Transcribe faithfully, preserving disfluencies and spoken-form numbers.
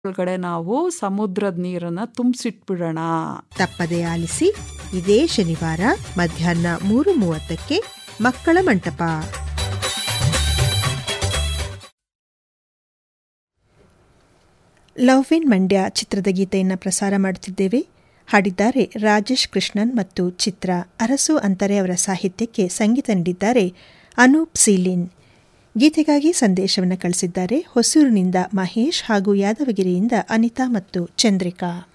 ಒಳಗಡೆ ನಾವು ಸಮುದ್ರದ ನೀರನ್ನ ತುಂಬಿಸಿಟ್ಬಿಡೋಣ. ತಪ್ಪದೆ ಆಲಿಸಿ ಇದೇ ಶನಿವಾರ ಮಧ್ಯಾಹ್ನ ಮೂರು ಮೂವತ್ತಕ್ಕೆ ಮಕ್ಕಳ ಮಂಟಪ. ಲವ್ ಇನ್ ಮಂಡ್ಯ ಚಿತ್ರದ ಗೀತೆಯನ್ನು ಪ್ರಸಾರ ಮಾಡುತ್ತಿದ್ದೇವೆ. ಹಾಡಿದ್ದಾರೆ ರಾಜೇಶ್ ಕೃಷ್ಣನ್ ಮತ್ತು ಚಿತ್ರ. ಅರಸು ಅಂತಾರೆ ಅವರ ಸಾಹಿತ್ಯಕ್ಕೆ ಸಂಗೀತ ನೀಡಿದ್ದಾರೆ ಅನೂಪ್ ಸೀಲಿನ್. ಗೀತೆಗಾಗಿ ಸಂದೇಶವನ್ನು ಕಳಿಸಿದ್ದಾರೆ ಹೊಸೂರಿನಿಂದ ಮಹೇಶ್ ಹಾಗೂ ಯಾದವಗಿರಿಯಿಂದ ಅನಿತಾ ಮತ್ತು ಚಂದ್ರಿಕಾ.